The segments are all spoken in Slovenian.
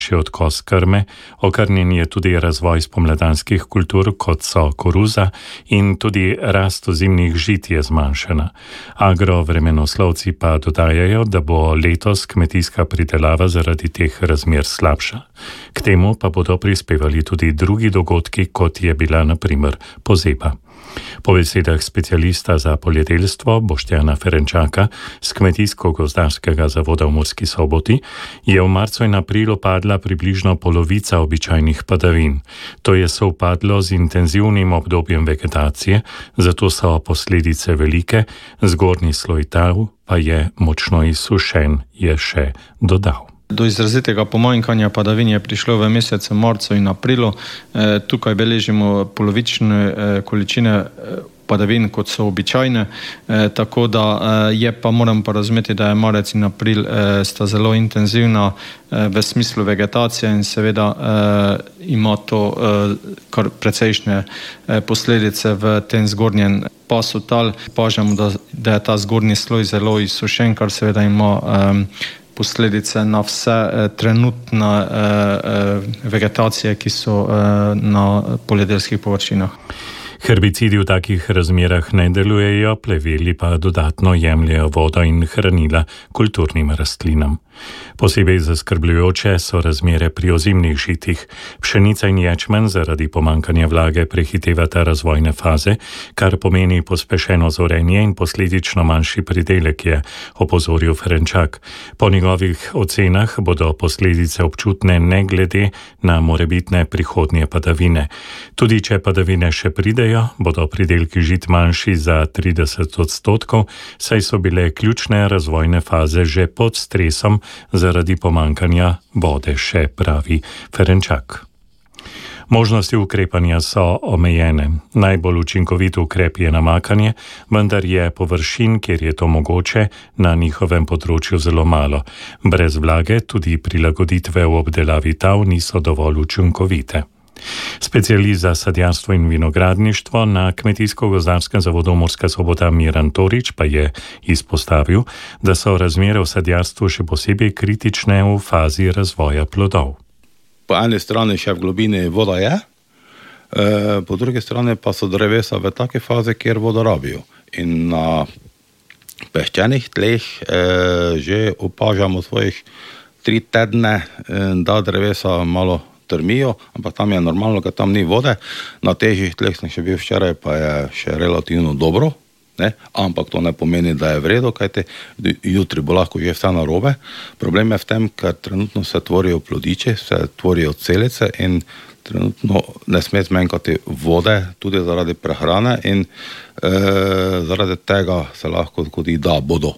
še odkos krme, okrnjen je tudi razvoj spomladanskih kultur, kot so koruza, in tudi rast ozimnih žit je zmanjšana. Agrovremenoslovci pa dodajajo, da bo letos kmetijska pridelava zaradi teh razmer slabša. K temu pa bodo prispevali tudi drugi dogodki, kot je bila na primer pozeba. Po besedah specialista za poljedelstvo Boštjana Ferenčaka z Kmetijsko-gozdarskega zavoda v Murski Soboti je v marcu in aprilu padla približno polovica običajnih padavin. To je sovpadlo z intenzivnim obdobjem vegetacije, zato so posledice velike, zgornji sloj tal pa je močno izsušen, je še dodal. Do izrazitega pomanjkanja padavin je prišlo v mesecu marcu in aprilu. Tukaj beležimo polovične količine padavin, kot so običajne, tako da je pa moram pa razumeti, da je marec in april sta zelo intenzivna v smislu vegetacije in seveda ima to kar precejšnje posledice v tem zgornjem pasu tal. Opažamo, da je ta zgornji sloj zelo izsušen, kar seveda ima posledice na vse trenutne vegetacije, ki so na poljedelskih površinah. Herbicidi v takih razmerah ne delujejo, pleveli pa dodatno jemljejo vodo in hranila kulturnim rastlinam. Posebej zaskrbljujoče so razmere pri ozimnih žitih. Pšenica in ječmen zaradi pomankanja vlage prehitevata razvojne faze, kar pomeni pospešeno zorenje in posledično manjši pridelek, je opozoril Ferenčak. Po njegovih ocenah bodo posledice občutne ne glede na morebitne prihodnje padavine. Tudi če padavine še pridejo, bodo pridelki žit manjši za 30%, saj so bile ključne razvojne faze že pod stresom zaradi pomankanja vode, še pravi Ferenčak. Možnosti ukrepanja so omejene. Najbolj učinkovit ukrep je namakanje, vendar je površin, kjer je to mogoče, na njihovem področju zelo malo. Brez vlage tudi prilagoditve v obdelavi tal niso dovolj učinkovite. Specialist za sadjarstvo in vinogradništvo na Kmetijsko-gozdarskem zavodu Murska Sobota Miran Torič pa je izpostavil, da so razmere v sadjarstvu še posebej kritične v fazi razvoja plodov. Po eni strani še v globini voda je, po drugi strani pa so drevesa v taki fazi, kjer vodo rabijo. In na peščenih tleh že opažamo svojih 3 tedne, da drevesa malo trmijo, ampak tam je normalno, ker tam ni vode. Na težjih tleh sem še bil včeraj, pa je še relativno dobro, ne? Ampak to ne pomeni, da je v redu, kajte jutri bo lahko že vse narobe. Problem je v tem, ker trenutno se tvorijo plodiče, se tvorijo celice in trenutno ne sme zmanjkati vode, tudi zaradi prehrane in zaradi tega se lahko zgodi, da bodo,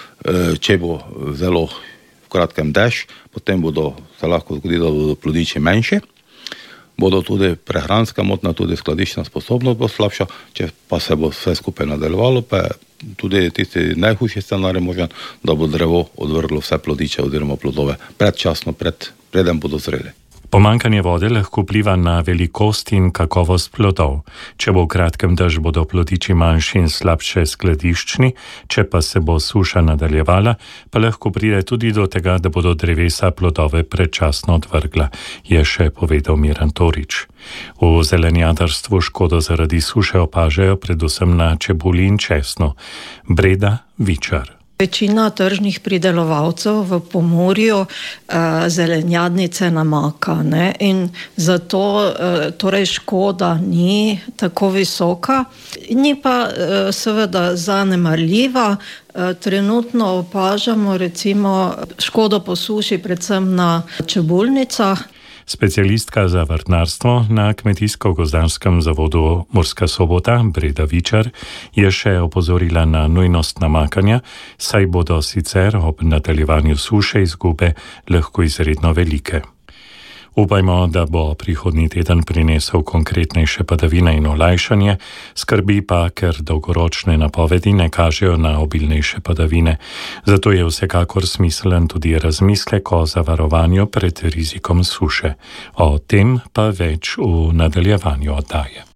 če bo zelo v kratkem dež, potem se lahko zgodi, da bodo plodiči manjši, bodo tudi prehranska motnja, tudi skladiščna sposobnost bo slabša, če pa se bo vse skupaj nadaljevalo, pa tudi tisti najhujši scenarij možen, da bo drevo odvrglo vse plodiče oziroma plodove predčasno, preden bodo zreli. Pomankanje vode lahko vpliva na velikost in kakovost plodov. Če bo v kratkem dež, bodo plodiči manjši in slabše skladiščni, če pa se bo suša nadaljevala, pa lahko pride tudi do tega, da bodo drevesa plodove predčasno odvrgla, je še povedal Miran Torič. V zelenjadarstvu škodo zaradi suše opažajo predvsem na čebuli in česnu. Breda Vičar. Večina tržnih pridelovalcev v Pomurju zelenjadnice namaka, ne? In zato torej škoda ni tako visoka, ni pa seveda zanemarljiva. Trenutno opažamo recimo škodo po suši predvsem na čebulnicah. Specialistka za vrtnarstvo na Kmetijsko-gozdarskem zavodu Murska Sobota Breda Vičar je še opozorila na nujnost namakanja, saj bodo sicer ob nadaljevanju suše izgube lahko izredno velike. Upajmo, da bo prihodnji teden prinesel konkretnejše padavine in olajšanje, skrbi pa, ker dolgoročne napovedi ne kažejo na obilnejše padavine. Zato je vsekakor smiselen tudi razmislek o zavarovanju pred rizikom suše. O tem pa več v nadaljevanju oddaje.